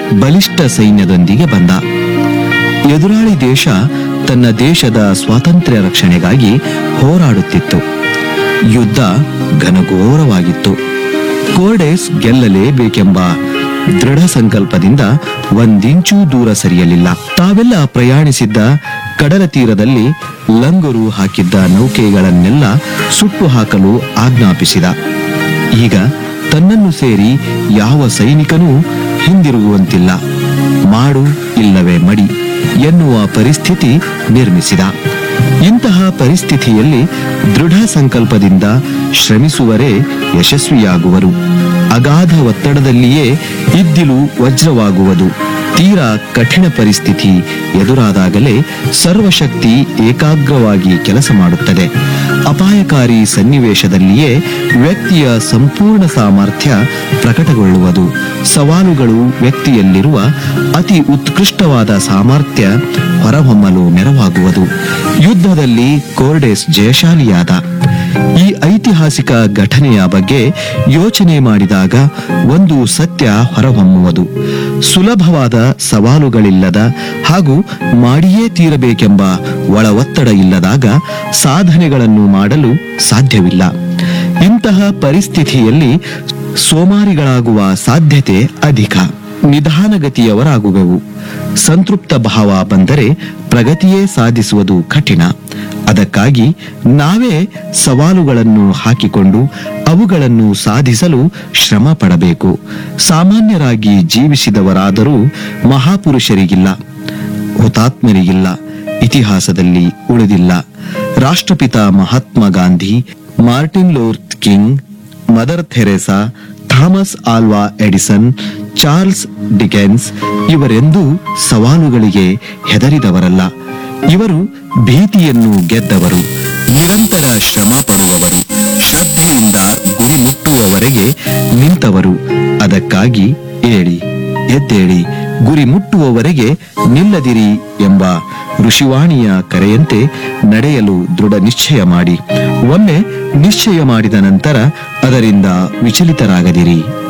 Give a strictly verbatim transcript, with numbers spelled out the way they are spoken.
ಬಲಿಷ್ಠ ಸೈನ್ಯದೊಂದಿಗೆ ಬಂದ. ಎದುರಾಳಿ ದೇಶ ತನ್ನ ದೇಶದ ಸ್ವಾತಂತ್ರ್ಯ ರಕ್ಷಣೆಗಾಗಿ ಹೋರಾಡುತ್ತಿತ್ತು. ಯುದ್ಧ ಘನಘೋರವಾಗಿತ್ತು. ಕೋರ್ಡೆಸ್ ಗೆಲ್ಲಲೇಬೇಕೆಂಬ ದೃಢ ಸಂಕಲ್ಪದಿಂದ ಒಂದಿಂಚೂ ದೂರ ಸರಿಯಲಿಲ್ಲ. ತಾವೆಲ್ಲ ಪ್ರಯಾಣಿಸಿದ್ದ ಕಡಲ ತೀರದಲ್ಲಿ ಲಂಗರು ಹಾಕಿದ್ದ ನೌಕೆಗಳನ್ನೆಲ್ಲ ಸುಟ್ಟು ಹಾಕಲು ಆಜ್ಞಾಪಿಸಿದ. ಈಗ ತನ್ನನ್ನು ಸೇರಿ ಯಾವ ಸೈನಿಕನೂ ಹಿಂದಿರುಗುವಂತಿಲ್ಲ, ಮಾಡು ಇಲ್ಲವೇ ಮಡಿ ಎನ್ನುವ ಪರಿಸ್ಥಿತಿ ನಿರ್ಮಿಸಿದ. ಇಂತಹ ಪರಿಸ್ಥಿತಿಯಲ್ಲಿ ದೃಢ ಸಂಕಲ್ಪದಿಂದ ಶ್ರಮಿಸುವರೇ ಯಶಸ್ವಿಯಾಗುವರು. ಅಗಾಧ ಒತ್ತಡದಲ್ಲಿಯೇ ಇದ್ದಿಲು ವಜ್ರವಾಗುವುದು. ತೀರಾ ಕಠಿಣ ಪರಿಸ್ಥಿತಿ ಎದುರಾದಾಗಲೇ ಸರ್ವಶಕ್ತಿ ಏಕಾಗ್ರವಾಗಿ ಕೆಲಸ ಮಾಡುತ್ತದೆ. ಅಪಾಯಕಾರಿ ಸನ್ನಿವೇಶದಲ್ಲಿಯೇ ವ್ಯಕ್ತಿಯ ಸಂಪೂರ್ಣ ಸಾಮರ್ಥ್ಯ ಪ್ರಕಟಗೊಳ್ಳುವುದು. ಸವಾಲುಗಳು ವ್ಯಕ್ತಿಯಲ್ಲಿರುವ ಅತಿ ಉತ್ಕೃಷ್ಟವಾದ ಸಾಮರ್ಥ್ಯ ಹೊರಹೊಮ್ಮಲು ನೆರವಾಗುವುದು. ಯುದ್ಧದಲ್ಲಿ ಕೋರ್ಡೆಸ್ ಜಯಶಾಲಿಯಾದ. ಈ ಐತಿಹಾಸಿಕ ಘಟನೆಯ ಬಗ್ಗೆ ಯೋಚನೆ ಮಾಡಿದಾಗ ಒಂದು ಸತ್ಯ ಹೊರಹೊಮ್ಮುವುದು. ಸುಲಭವಾದ ಸವಾಲುಗಳಿಲ್ಲದ ಹಾಗೂ ಮಾಡಿಯೇ ತೀರಬೇಕೆಂಬ ಒಳ ಒತ್ತಡ ಇಲ್ಲದಾಗ ಸಾಧನೆಗಳನ್ನು ಮಾಡಲು ಸಾಧ್ಯವಿಲ್ಲ. ಇಂತಹ ಪರಿಸ್ಥಿತಿಯಲ್ಲಿ ಸೋಮಾರಿಗಳಾಗುವ ಸಾಧ್ಯತೆ ಅಧಿಕ. ನಿಧಾನಗತಿಯವರಾಗುವೆವು. ಸಂತೃಪ್ತ ಭಾವ ಬಂದರೆ ಪ್ರಗತಿಯೇ ಸಾಧಿಸುವುದು ಕಠಿಣ. ಅದಕ್ಕಾಗಿ ನಾವೇ ಸವಾಲುಗಳನ್ನು ಹಾಕಿಕೊಂಡು ಅವುಗಳನ್ನು ಸಾಧಿಸಲು ಶ್ರಮ ಪಡಬೇಕು. ಸಾಮಾನ್ಯರಾಗಿ ಜೀವಿಸಿದವರಾದರೂ ಮಹಾಪುರುಷರಿಗಿಲ್ಲ, ಹುತಾತ್ಮರಿಗಿಲ್ಲ, ಇತಿಹಾಸದಲ್ಲಿ ಉಳಿದಿಲ್ಲ. ರಾಷ್ಟ್ರಪಿತ Mahatma Gandhi, Martin Luther king, mother Theresa, Thomas ಆಲ್ವಾ ಎಡಿಸನ್, ಚಾರ್ಲ್ಸ್ ಡಿಕೆನ್ಸ್ ಇವರೆಂದೂ ಸವಾಲುಗಳಿಗೆ ಹೆದರಿದವರಲ್ಲ. ಇವರು ಭೀತಿಯನ್ನು ಗೆದ್ದವರು, ನಿರಂತರ ಶ್ರಮ ಪಡುವವರು, ಶ್ರದ್ಧೆಯಿಂದ ಗುರಿ ಮುಟ್ಟುವವರೆಗೆ ನಿಂತವರು. ಅದಕ್ಕಾಗಿ ಏಳಿ, ಎದ್ದೇಳಿ, ಗುರಿ ಮುಟ್ಟುವವರೆಗೆ ನಿಲ್ಲದಿರಿ ಎಂಬ ಋಷಿವಾಣಿಯ ಕರೆಯಂತೆ ನಡೆಯಲು ದೃಢ ನಿಶ್ಚಯ ಮಾಡಿ. ಒಮ್ಮೆ ನಿಶ್ಚಯ ಮಾಡಿದ ನಂತರ ಅದರಿಂದ ವಿಚಲಿತರಾಗದಿರಿ.